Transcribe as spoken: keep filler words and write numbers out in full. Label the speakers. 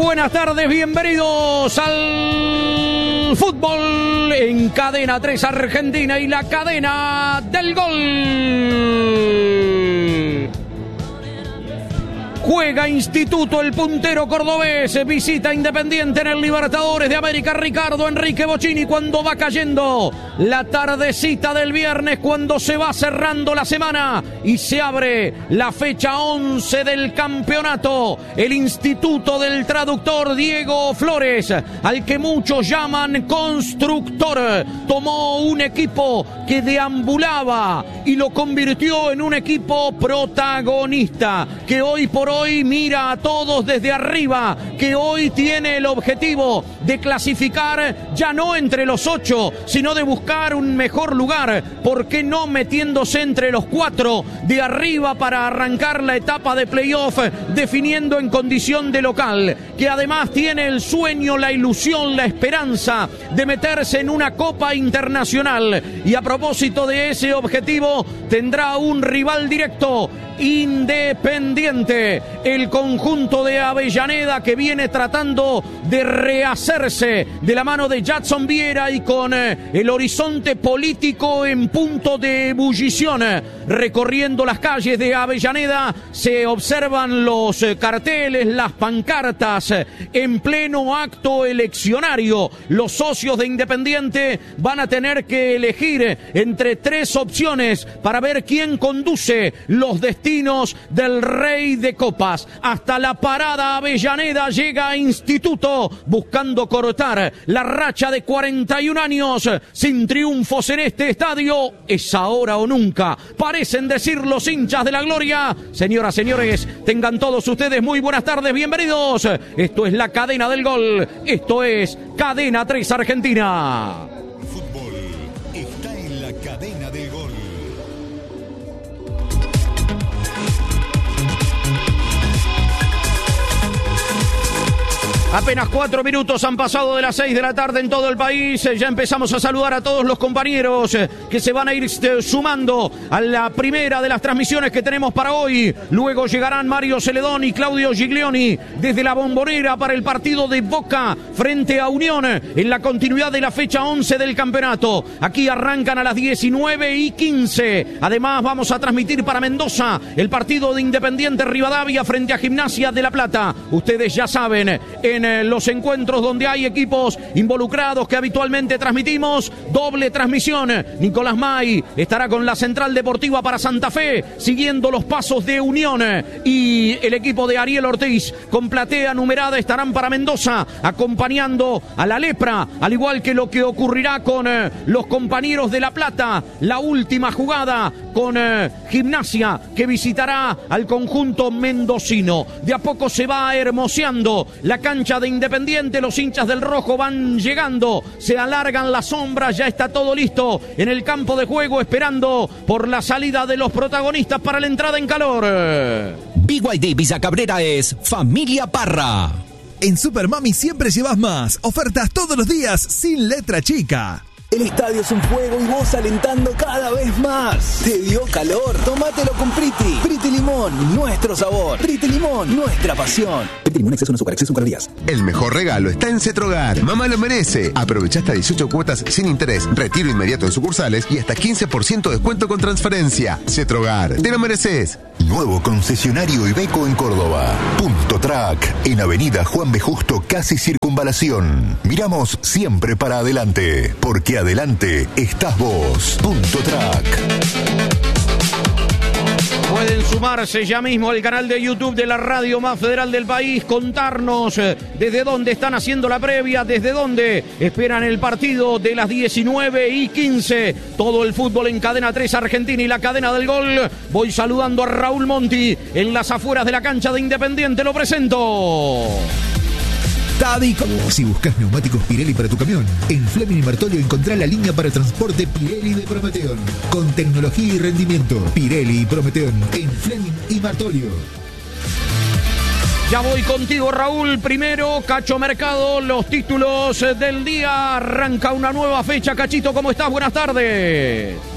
Speaker 1: buenas tardes, bienvenidos al fútbol en Cadena tres Argentina y la cadena del gol. Juega Instituto, el puntero cordobés, visita Independiente en el Libertadores de América. Ricardo Enrique Bocchini, cuando va cayendo la tardecita del viernes, cuando se va cerrando la semana y se abre la fecha once del campeonato. El Instituto del traductor Diego Flores, al que muchos llaman constructor, tomó un equipo que deambulaba y lo convirtió en un equipo protagonista, que hoy por hoy Hoy mira a todos desde arriba, que hoy tiene el objetivo de clasificar ya no entre los ocho, sino de buscar un mejor lugar, ¿por qué no metiéndose entre los cuatro de arriba para arrancar la etapa de playoff, definiendo en condición de local, que además tiene el sueño, la ilusión, la esperanza de meterse en una Copa Internacional? Y a propósito de ese objetivo, tendrá un rival directo, Independiente, el conjunto de Avellaneda, que viene tratando de rehacerse de la mano de Jadson Viera y con eh, el horizonte político en punto de ebullición. Recorriendo las calles de Avellaneda se observan los eh, carteles, las pancartas, eh, en pleno acto eleccionario. Los socios de Independiente van a tener que elegir entre tres opciones para ver quién conduce los destinos del Rey de Copas. Hasta la parada Avellaneda llega Instituto, buscando cortar la racha de cuarenta y un años sin triunfos en este estadio. Es ahora o nunca, parecen decir los hinchas de la gloria. Señoras, señores, tengan todos ustedes muy buenas tardes, bienvenidos. Esto es la cadena del gol, esto es Cadena tres Argentina.
Speaker 2: Fútbol está en la cadena del gol.
Speaker 1: Apenas cuatro minutos han pasado de las seis de la tarde en todo el país. Ya empezamos a saludar a todos los compañeros que se van a ir sumando a la primera de las transmisiones que tenemos para hoy. Luego llegarán Mario Celedón y Claudio Giglioni desde la Bombonera para el partido de Boca frente a Unión en la continuidad de la fecha once del campeonato. Aquí arrancan a las diecinueve y quince. Además vamos a transmitir para Mendoza el partido de Independiente Rivadavia frente a Gimnasia de La Plata. Ustedes ya saben, en En los encuentros donde hay equipos involucrados que habitualmente transmitimos, doble transmisión. Nicolás May estará con la Central Deportiva para Santa Fe, siguiendo los pasos de Unión, y el equipo de Ariel Ortiz con platea numerada estarán para Mendoza, acompañando a la Lepra, al igual que lo que ocurrirá con eh, los compañeros de La Plata, la última jugada con eh, Gimnasia, que visitará al conjunto mendocino. De a poco se va hermoseando la cancha de Independiente, los hinchas del rojo van llegando, se alargan las sombras, ya está todo listo en el campo de juego, esperando por la salida de los protagonistas para la entrada en calor.
Speaker 3: B Y D Villa Cabrera es Familia Parra.
Speaker 4: En Super Mami siempre llevas más. Ofertas todos los días sin letra chica.
Speaker 5: El estadio es un fuego y vos alentando cada vez más. ¿Te dio calor? Tómatelo con Priti. Priti Limón, nuestro sabor. Priti Limón, nuestra pasión. Priti Limón, exceso en azúcar, exceso en calorías.
Speaker 6: El mejor regalo está en Cetrogar. Mamá lo merece. Aprovecha hasta dieciocho cuotas sin interés, retiro inmediato en sucursales y hasta quince por ciento de descuento con transferencia. Cetrogar, te lo mereces.
Speaker 2: Nuevo concesionario Iveco en Córdoba. Punto Track, en Avenida Juan B. Justo, casi Circunvalación. Miramos siempre para adelante, porque adelante estás vos. Punto Track.
Speaker 1: Pueden sumarse ya mismo al canal de YouTube de la radio más federal del país, contarnos desde dónde están haciendo la previa, desde dónde esperan el partido de las diecinueve y quince. Todo el fútbol en Cadena tres Argentina y la cadena del gol. Voy saludando a Raúl Monti en las afueras de la cancha de Independiente. Lo presento.
Speaker 4: Tádico. Si buscas neumáticos Pirelli para tu camión, en Fleming y Martolio encontrá la línea para transporte Pirelli de Prometeon. Con tecnología y rendimiento. Pirelli y Prometeon en Fleming y Martolio.
Speaker 1: Ya voy contigo, Raúl. Primero, Cacho Mercado, los títulos del día. Arranca una nueva fecha. Cachito, ¿cómo estás? Buenas tardes.